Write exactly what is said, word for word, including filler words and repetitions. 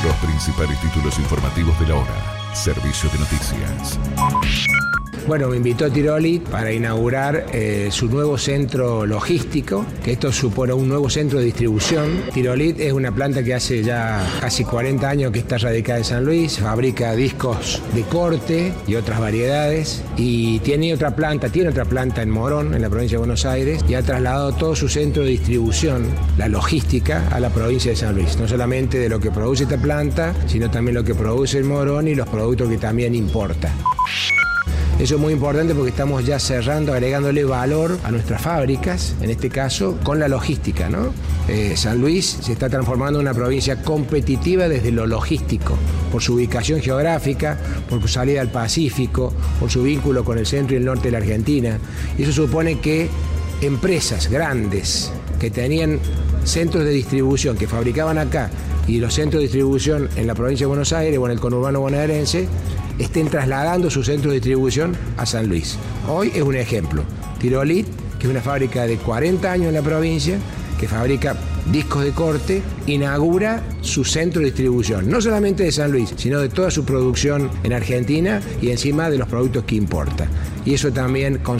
Los principales títulos informativos de la hora. Servicio de noticias. Bueno, me invitó Tyrolit para inaugurar eh, su nuevo centro logístico, que esto supone un nuevo centro de distribución. Tyrolit es una planta que hace ya casi cuarenta años que está radicada en San Luis, fabrica discos de corte y otras variedades, y tiene otra planta, tiene otra planta en Morón, en la provincia de Buenos Aires, y ha trasladado todo su centro de distribución, la logística, a la provincia de San Luis. No solamente de lo que produce esta planta, sino también lo que produce en Morón y los productos que también importa. Eso es muy importante porque estamos ya cerrando, agregándole valor a nuestras fábricas, en este caso, con la logística, ¿no? Eh, San Luis se está transformando en una provincia competitiva desde lo logístico, por su ubicación geográfica, por su salida al Pacífico, por su vínculo con el centro y el norte de la Argentina. Y eso supone que empresas grandes que tenían centros de distribución, que fabricaban acá, y los centros de distribución en la provincia de Buenos Aires o en el conurbano bonaerense, estén trasladando sus centros de distribución a San Luis. Hoy es un ejemplo. Tyrolit, que es una fábrica de cuarenta años en la provincia, que fabrica discos de corte, inaugura su centro de distribución, no solamente de San Luis, sino de toda su producción en Argentina y encima de los productos que importa. Y eso también